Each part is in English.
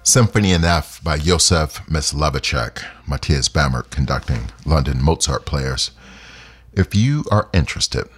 Symphony in F by Josef Myslivacek, Matthias Bamert conducting, London Mozart Players. If you are interested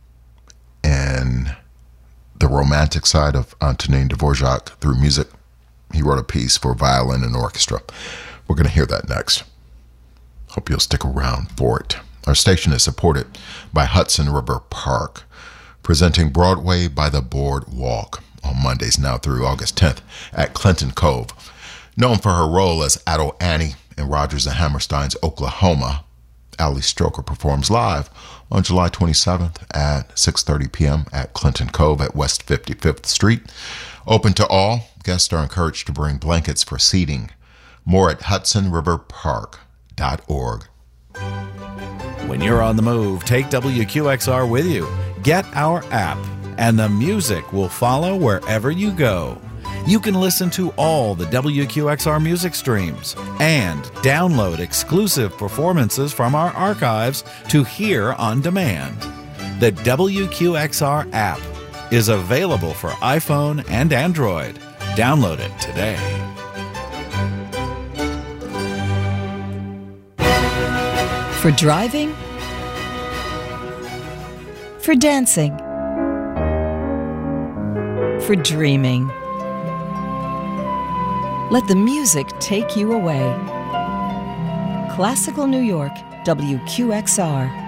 in the romantic side of Antonin Dvorak through music, he wrote a piece for violin and orchestra. We're going to hear that next. Hope you'll stick around for it. Our station is supported by Hudson River Park, presenting Broadway by the Boardwalk on Mondays now through August 10th at Clinton Cove. Known for her role as Adol Annie in Rodgers and Hammerstein's Oklahoma, Ali Stroker performs live on July 27th at 6:30 p.m. at Clinton Cove at West 55th Street. Open to all. Guests are encouraged to bring blankets for seating. More at hudsonriverpark.org. When you're on the move, take WQXR with you. Get our app, and the music will follow wherever you go. You can listen to all the WQXR music streams and download exclusive performances from our archives to hear on demand. The WQXR app is available for iPhone and Android. Download it today. For driving, for dancing, for dreaming. Let the music take you away. Classical New York, WQXR.